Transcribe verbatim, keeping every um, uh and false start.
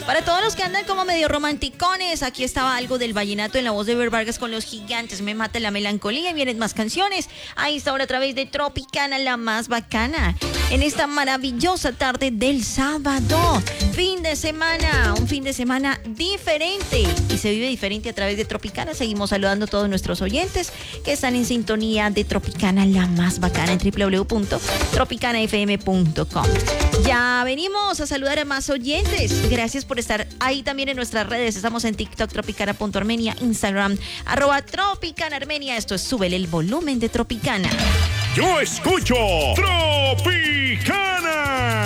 Para todos los que andan como medio romanticones, aquí estaba algo del vallenato en la voz de Ver Vargas con Los Gigantes. Me mata la melancolía y vienen más canciones. Ahí está ahora a través de Tropicana, la más bacana. En esta maravillosa tarde del sábado. Fin de semana, un fin de semana diferente. Y se vive diferente a través de Tropicana. Seguimos saludando a todos nuestros oyentes que están en sintonía de Tropicana, la más bacana, en doble u doble u doble u punto tropicana f m punto com. Ya venimos a saludar a más oyentes. Gracias por estar ahí también en nuestras redes. Estamos en TikTok, tropicana punto armenia, Instagram, arroba Tropicana Armenia. Esto es Súbele el volumen de Tropicana. Yo escucho Tropicana.